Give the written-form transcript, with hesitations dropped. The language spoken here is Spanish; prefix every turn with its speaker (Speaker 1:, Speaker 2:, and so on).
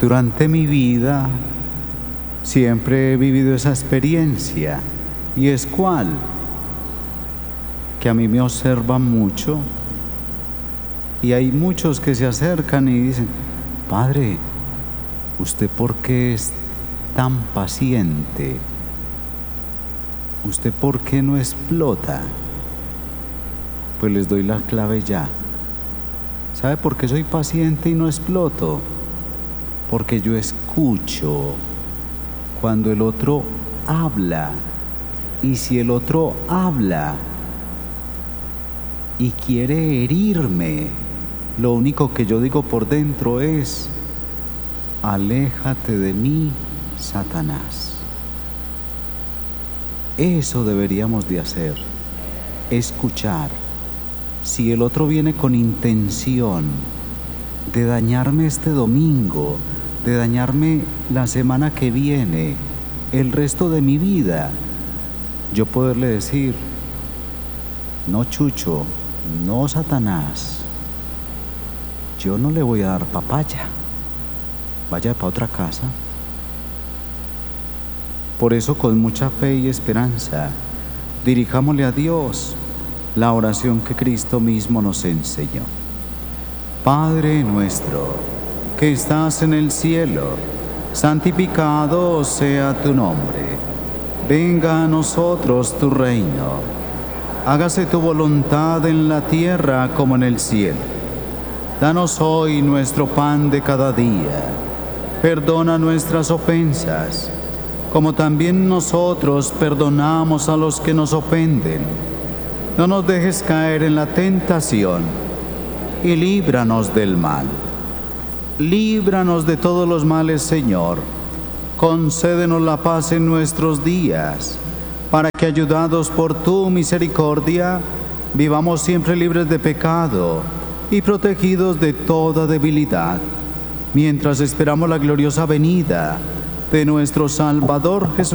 Speaker 1: Durante mi vida siempre he vivido esa experiencia. ¿Y es cuál? Que a mí me observan mucho y hay muchos que se acercan y dicen: Padre, ¿usted por qué es tan paciente? ¿Usted por qué no explota? Pues les doy la clave ya. ¿Sabe por qué soy paciente y no exploto? Porque yo escucho cuando el otro habla. Y si el otro habla y quiere herirme, lo único que yo digo por dentro es: aléjate de mí, Satanás. Eso deberíamos de hacer, escuchar. Si el otro viene con intención de dañarme este domingo, de dañarme la semana que viene, el resto de mi vida, yo poderle decir: no, Chucho, no, Satanás, yo no le voy a dar papaya, vaya para otra casa. Por eso, con mucha fe y esperanza, dirijámosle a Dios la oración que Cristo mismo nos enseñó. Padre nuestro, que estás en el cielo, santificado sea tu nombre. Venga a nosotros tu reino. Hágase tu voluntad en la tierra como en el cielo. Danos hoy nuestro pan de cada día. Perdona nuestras ofensas, como también nosotros perdonamos a los que nos ofenden. No nos dejes caer en la tentación y líbranos del mal. Líbranos de todos los males, Señor. Concédenos la paz en nuestros días, para que, ayudados por tu misericordia, vivamos siempre libres de pecado y protegidos de toda debilidad, mientras esperamos la gloriosa venida de nuestro Salvador Jesucristo.